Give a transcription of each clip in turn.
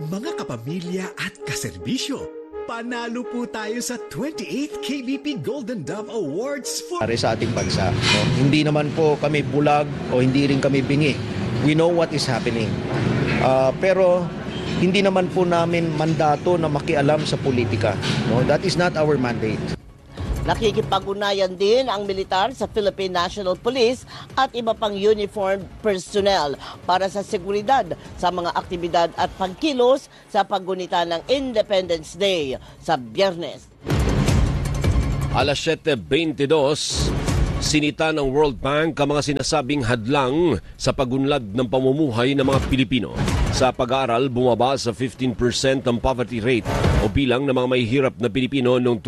Mga kapamilya at kaserbisyo, panalo po tayo sa 28th KBP Golden Dove Awards for... Sa ating bansa, no? Hindi naman po kami bulag o hindi rin kami bingi. We know what is happening. Pero hindi naman po namin mandato na makialam sa politika. No? That is not our mandate. Nakikipag-unayan din ang militar sa Philippine National Police at iba pang uniformed personnel para sa seguridad sa mga aktibidad at pagkilos sa paggunita ng Independence Day sa Biyernes. Alas 7:22, sinita ng World Bank ang mga sinasabing hadlang sa pagunlad ng pamumuhay ng mga Pilipino. Sa pag-aaral, bumaba sa 15% ang poverty rate o bilang ng mga mahihirap na Pilipino noong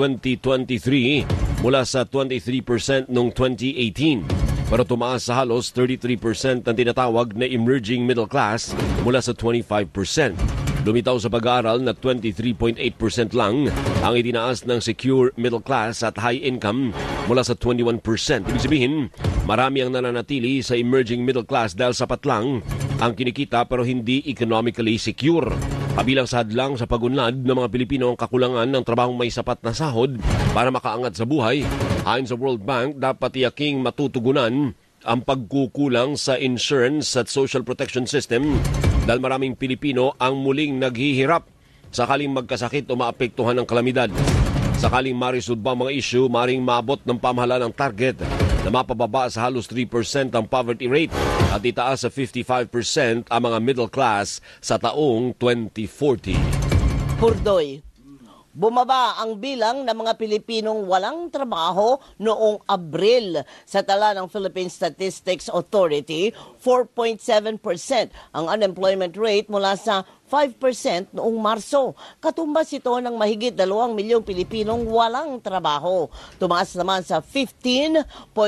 2023 mula sa 23% noong 2018. Pero tumaas sa halos 33% ang tinatawag na emerging middle class mula sa 25%. Lumitaw sa pag-aaral na 23.8% lang ang itinaas ng secure middle class at high income mula sa 21%. Ibig sabihin, marami ang nananatili sa emerging middle class dahil sapat lang ang kinikita pero hindi economically secure. Kabilang sa hadlang sa pagunlad ng mga Pilipino ang kakulangan ng trabahong may sapat na sahod para makaangat sa buhay. Ayon sa World Bank, dapat tiyaking matutugunan ang pagkukulang sa insurance at social protection system dahil maraming Pilipino ang muling naghihirap sakaling magkasakit o maapektuhan ng kalamidad. Sakaling marisolve ang mga issue, maring maabot ng pamahalaan ang target na mapababa sa halos 3% ang poverty rate at itaas sa 55% ang mga middle class sa taong 2040. Purdoy, bumaba ang bilang ng mga Pilipinong walang trabaho noong Abril. Sa tala ng Philippine Statistics Authority, 4.7% ang unemployment rate mula sa 5% noong Marso. Katumbas ito ng mahigit 2 milyong Pilipinong walang trabaho. Tumaas naman sa 15.2%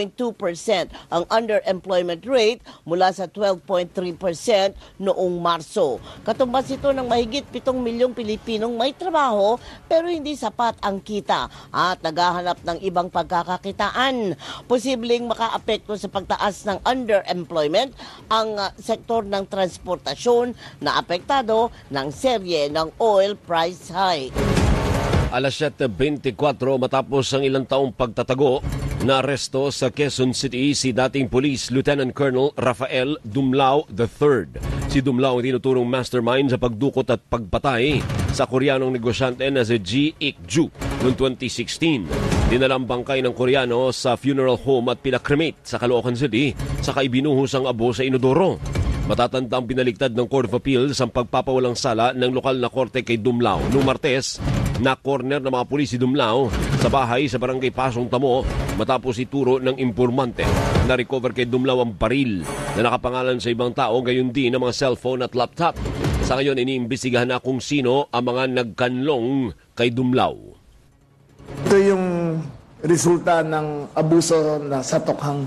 ang underemployment rate mula sa 12.3% noong Marso. Katumbas ito ng mahigit 7 milyong Pilipinong may trabaho pero hindi sapat ang kita at naghahanap ng ibang pagkakakitaan. Posibleng makaapekto sa pagtaas ng underemployment ang sektor ng transportasyon na apektado ng serye ng oil price hike. Alas 7:24 matapos ang ilang taong pagtatago, naaresto sa Quezon City si dating Police Lieutenant Colonel Rafael Dumlao III. Si Dumlao ay tinuturong mastermind sa pagdukot at pagpatay sa Koreanong negosyante na si Ji Ik-ju noong 2016. Dinalang bangkay ng Koreano sa funeral home at pinakremate sa Caloocan City saka ibinuhos ang abo sa inodoro. Matatanda ang pinaligtad ng Court of Appeals ang pagpapawalang sala ng lokal na korte kay Dumlao. Noong Martes, na-corner ng mga pulis si Dumlao sa bahay sa barangay Pasong Tamo matapos ituro ng impormante. Na-recover kay Dumlao ang baril na nakapangalan sa ibang tao, gayon din ang mga cellphone at laptop. Sa ngayon, iniimbestigahan na kung sino ang mga nagkanlong kay Dumlao. Ito yung resulta ng abuso na sa tokhang.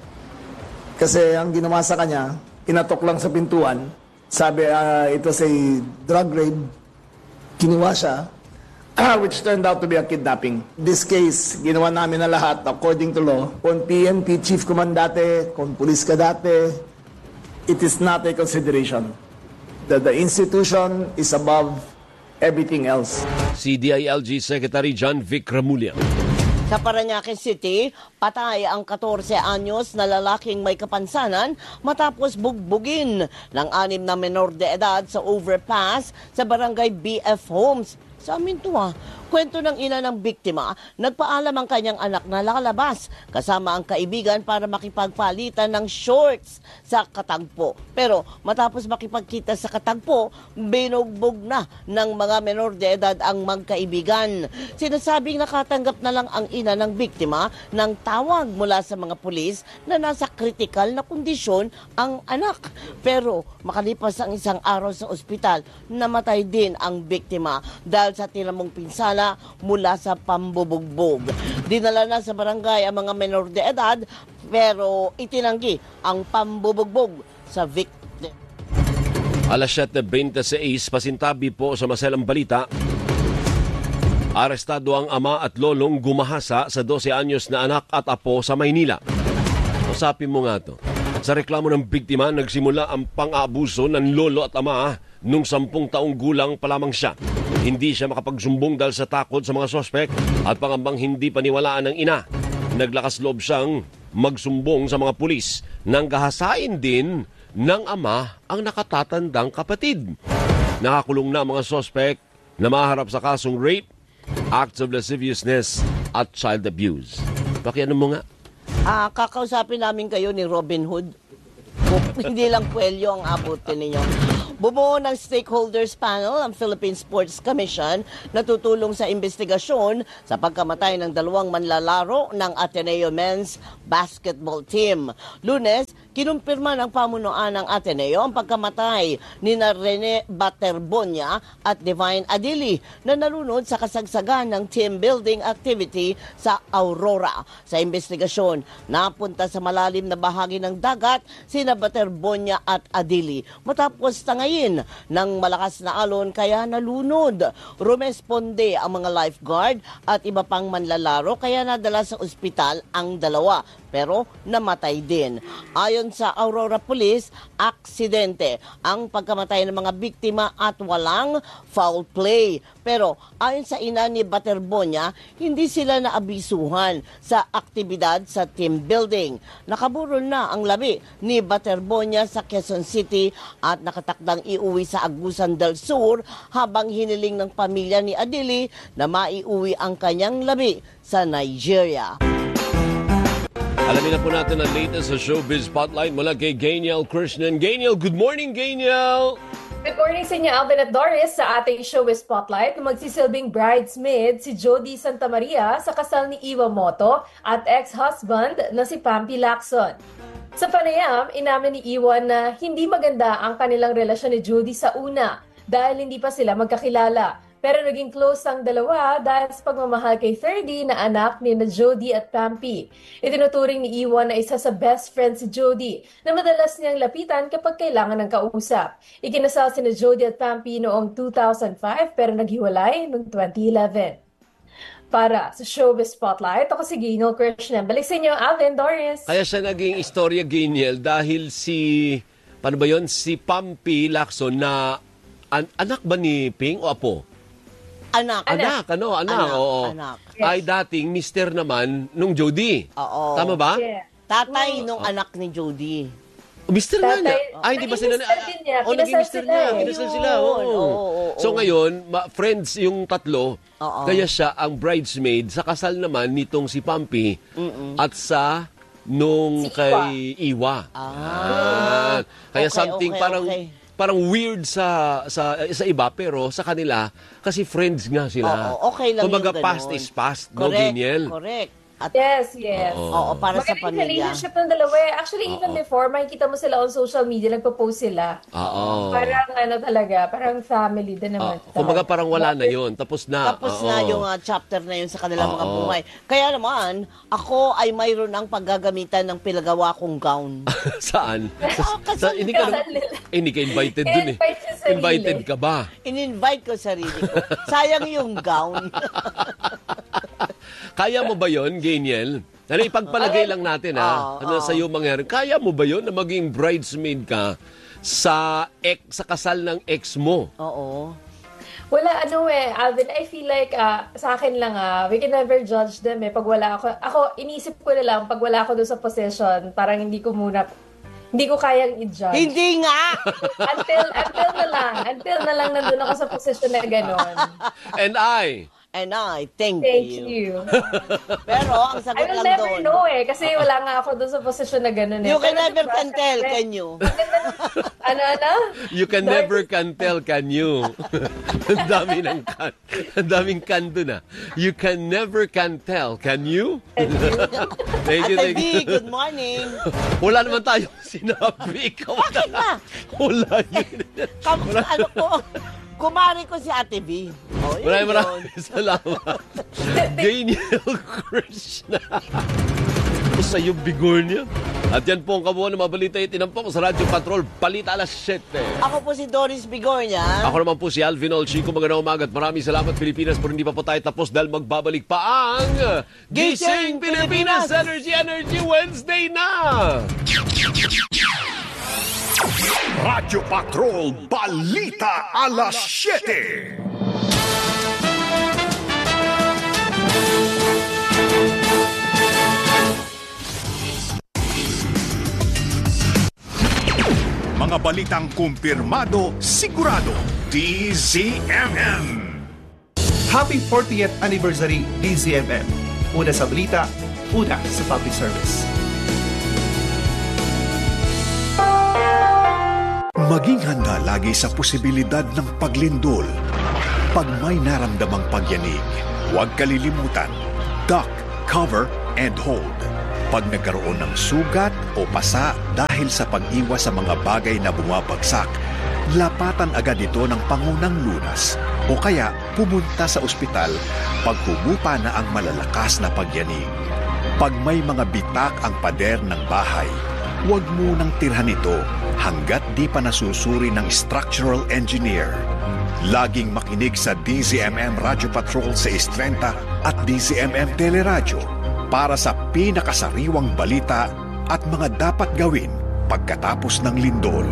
Kasi ang ginawa sa kanya, inatok lang sa pintuan. Sabi, ito say drug raid. Kinuha siya, which turned out to be a kidnapping. This case, ginawa namin na lahat according to law. Kung PNP chief command dati, kung police ka dati, it is not a consideration. The institution is above everything else. Si DILG Secretary John Vic Remulla. Sa Parañaque City, patay ang 14 anyos na lalaking may kapansanan matapos bugbugin ng 6 na menor de edad sa overpass sa barangay BF Homes. Sa amin to Kwento ng ina ng biktima, nagpaalam ang kanyang anak na lalabas kasama ang kaibigan para makipagpalitan ng shorts sa katagpo. Pero matapos makipagkita sa katagpo, binugbog na ng mga menor de edad ang magkaibigan. Sinasabing nakatanggap na lang ang ina ng biktima ng tawag mula sa mga pulis na nasa kritikal na kondisyon ang anak. Pero makalipas ang 1 araw sa ospital, namatay din ang biktima dahil sa tinamong pinsala mula sa pambubugbog. Dinala na sa barangay ang mga menor de edad pero itinanggi ang pambubugbog sa victim. Alas 7:26, pasintabi po sa maselang balita. Arestado ang ama at lolong gumahasa sa 12 anyos na anak at apo sa Maynila. Usapin mo nga to. Sa reklamo ng biktima, nagsimula ang pang-aabuso ng lolo at ama nung 10 taong gulang pa lamang siya. Hindi siya makapagsumbong dahil sa takot sa mga sospek at pangambang hindi paniwalaan ng ina. Naglakas loob siyang magsumbong sa mga pulis nang gahasain din ng ama ang nakatatandang kapatid. Nakakulong na ang mga sospek na maharap sa kasong rape, acts of lasciviousness at child abuse. Pakiano mo nga? Kakausapin namin kayo ni Robin Hood. Hindi lang kwelyo ang abutin ninyo. Bumuo ng stakeholders panel ang Philippine Sports Commission na tutulong sa investigasyon sa pagkamatay ng 2 manlalaro ng Ateneo Men's Basketball Team. Lunes, kinumpirma ng pamunuan ng Ateneo ang pagkamatay ni Rene Baterbonia at Divine Adili na nalunod sa kasagsagan ng team building activity sa Aurora. Sa investigasyon, napunta sa malalim na bahagi ng dagat sina Baterbonia at Adili matapos tangayin ng malakas na alon kaya nalunod. Rumesponde ang mga lifeguard at iba pang manlalaro kaya nadala sa ospital ang 2 pero namatay din. Ayon sa Aurora Police, aksidente ang pagkamatay ng mga biktima at walang foul play. Pero ayon sa ina ni Baterbonia, hindi sila naabisuhan sa aktibidad sa team building. Nakaburol na ang labi ni Baterbonia sa Quezon City at nakatakdang iuwi sa Agusan del Sur habang hiniling ng pamilya ni Adili na maiuwi ang kanyang labi sa Nigeria. Alamin na po natin ang latest sa Showbiz Spotlight mula kay Gainiel Krishnan. Gainiel, good morning, Gainiel! Good morning sa inyo, Alvin at Doris, sa ating Showbiz Spotlight na magsisilbing bridesmaid si Jody Santamaria sa kasal ni Iwa Moto at ex-husband na si Pampi Lacson. Sa panayam, inamin ni Iwa na hindi maganda ang kanilang relasyon ni Jody sa una dahil hindi pa sila magkakilala. Pero naging close ang dalawa dahil sa pagmamahal kay 30 na anak ni Jody at Pampi. Itinuturing ni Iwan na isa sa best friend si Jody na madalas niyang lapitan kapag kailangan ng kausap. Ikinasal si Jody at Pampi noong 2005 pero naghiwalay noong 2011. Para sa Showbiz Spotlight, ako si Gainiel Krishnan. Balik sa inyo, Alvin, Doris. Kaya siya naging istorya, Gainiel, dahil si Pampi Lacson na anak ba ni Ping o apo? Anak. Oo. Anak. Yes. Ay dating mister naman nung Jody. Oo. Tama ba? Yeah. Tatay nung anak ni Jody. Mister nga niya. Ay, hindi ba sila Naging mister din niya. naging mister niya. Kinasal sila. Oo. So ngayon, friends yung tatlo. Oo. Kaya siya ang bridesmaid sa kasal naman nitong si Pampi at sa nung Si kay Iwa. Kaya Okay, something okay. parang weird sa iba pero sa kanila kasi friends nga sila. Oo, okay lang kumbaga yung ganun. past is past, no, Correct, Gainiel? correct. At Yes. oo, para sa Magaling pamilya. relationship ng dalawa eh. Actually, even before, makikita mo sila on social media, nagpo-post sila. Oo. Parang talaga, parang family din naman. Kumbaga parang wala na yon. Tapos na. Tapos Oo. na yung chapter na yun sa kanilang mga Oo. buhay. Kaya naman, ako ay mayroon ng paggagamitan ng pinagawa kong gown. Saan? kasal hindi kasal ka, nila. hindi ka invited dun eh. Invite sa sarili. Invited ka ba? In-invite ko sarili ko. Sayang yung gown. Kaya mo ba yon, Gainiel? Ano, ipagpalagay lang natin ano sa iyo mangyari. Kaya mo ba yon na maging bridesmaid ka sa kasal ng ex mo? Oo. Wala, Alvin, I feel like, sa akin lang, we can never judge them Pag wala ako, inisip ko na lang, pag wala ako doon sa position, parang hindi ko kayang i-judge. Hindi nga! Until na lang nandun ako sa position na gano'n. And I Thank Thank you. you. Pero ang sagot I will lang never doon. know kasi wala nga ako doon sa posisyon na gano'n You can Pero never sa can tell, process, can you? Ano? You can never can tell, can you? Ang daming kan dun You can never can tell, can you? Thank you, Ate thank you. B, good morning. Wala naman tayong sinabi. Bakit ba? Wala yun. Kumari ko si Ate B. Oh, yun Maraming salamat. Gainiel Krishnan. O sa iyo, bigor niya. At yan po ang kabuuan ng mga balita itinampok sa Radyo Patrol. Balita alas 7. Ako po si Doris Bigornia. Ako naman po si Alvin Olchico. Magandang umaga at maraming salamat Pilipinas. Pero hindi pa po tayo tapos dahil magbabalik pa ang Gising Pilipinas Energy Wednesday na! Radyo Patrol Balita Alas 7. Mga balitang kumpirmado, sigurado, DZMM. Happy 40th Anniversary DZMM. Una sa balita, una sa public service. Maging handa lagi sa posibilidad ng paglindol. Pag may naramdamang pagyanig, huwag kalilimutan, duck, cover, and hold. Pag nagkaroon ng sugat o pasa dahil sa pag-iwas sa mga bagay na bumabagsak, lapatan agad ito ng pangunang lunas o kaya pumunta sa ospital pag humupa na ang malalakas na pagyanig. Pag may mga bitak ang pader ng bahay, huwag munang tirhan ito hanggat di pa nasusuri ng structural engineer. Laging makinig sa DZMM Radio Patrol sa Istrenta at DZMM Teleradyo para sa pinakasariwang balita at mga dapat gawin pagkatapos ng lindol.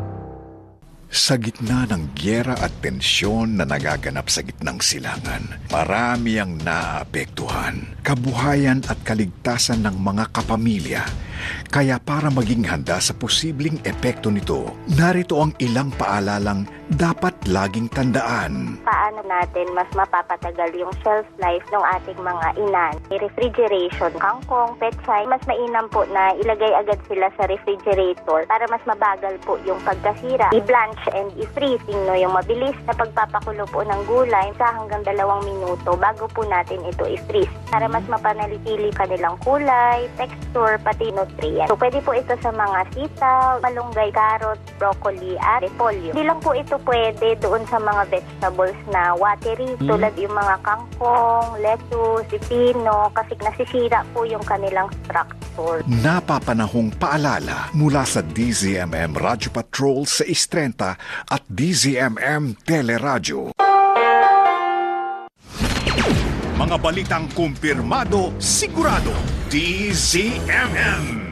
Sa gitna ng gyera at tensyon na nagaganap sa gitnang silangan, marami ang naaapektuhan, kabuhayan at kaligtasan ng mga kapamilya. Kaya para maging handa sa posibleng epekto nito, narito ang ilang paalalang dapat laging tandaan. Paano natin mas mapapatagal yung shelf life ng ating mga inan? Refrigeration, kangkong, petsay, mas mainam po na ilagay agad sila sa refrigerator para mas mabagal po yung pagkasira. I-blanch and i-freezing, no, yung mabilis na pagpapakulo po ng gulay sa hanggang 2 minuto bago po natin ito i-freeze para mas mapanatili kanilang kulay, texture, pati nutrient. So, pwede po ito sa mga sitaw, malunggay, carrot, broccoli, at repolyo. Hindi lang po ito pwede doon sa mga vegetables na watery, tulad yung mga kangkong, lettuce, pipino, kasi nasisira po yung kanilang structure. Napapanahong paalala mula sa DZMM Radio Patrol sa Istrenta at DZMM Teleradyo. Mga balitang kumpirmado, sigurado, DZMM.